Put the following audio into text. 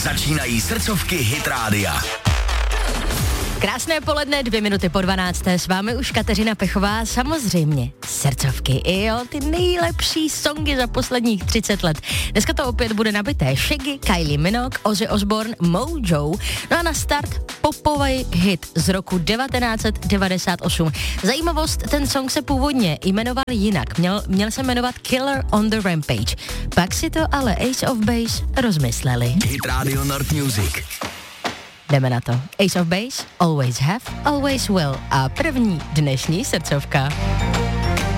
Začínají srdcovky Hit Rádia. Krásné poledne, 2:02, s vámi už Kateřina Pechová, samozřejmě srdcovky, jo, ty nejlepší songy za posledních 30 let. Dneska to opět bude nabité Shaggy, Kylie Minogue, Ozzy Osbourne, Mojo, no a na start popový hit z roku 1998. Zajímavost, ten song se původně jmenoval jinak, měl se jmenovat Killer on the Rampage, pak si to ale Ace of Base rozmysleli. Hit Radio North Music. Jdeme na to. Ace of Base, Always Have, Always Will a první dnešní srdcovka.